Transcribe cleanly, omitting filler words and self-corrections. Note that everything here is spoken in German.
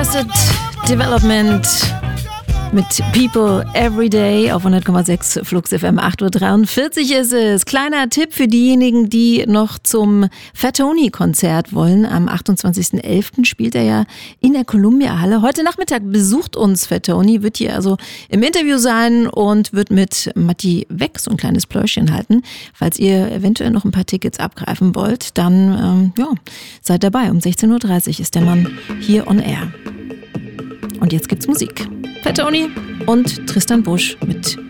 Arrested Development mit People Every Day auf 100,6 Flux FM. 8:43 Uhr ist es. Kleiner Tipp für diejenigen, die noch zum Fat Tony-Konzert wollen. Am 28.11. spielt er ja in der Columbia-Halle. Heute Nachmittag besucht uns Fat Tony, wird hier also im Interview sein und wird mit Matti Weck so ein kleines Pläuschchen halten. Falls ihr eventuell noch ein paar Tickets abgreifen wollt, dann seid dabei. Um 16.30 Uhr ist der Mann hier on air. Und jetzt gibt's Musik. Fat Tony und Tristan Busch mit